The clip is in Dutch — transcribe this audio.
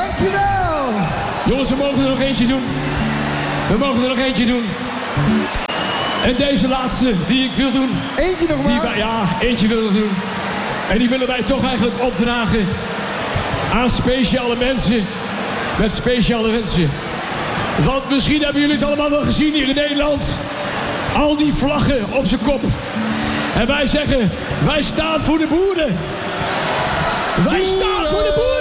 Dankjewel. Jongens, we mogen er nog eentje doen. En deze laatste die ik wil doen. Eentje nog maar? Eentje wil ik doen. En die willen wij toch eigenlijk opdragen aan speciale mensen met speciale wensen. Want misschien hebben jullie het allemaal wel gezien hier in Nederland. Al die vlaggen op zijn kop. En wij zeggen, wij staan voor de boeren. Wij staan voor de boeren.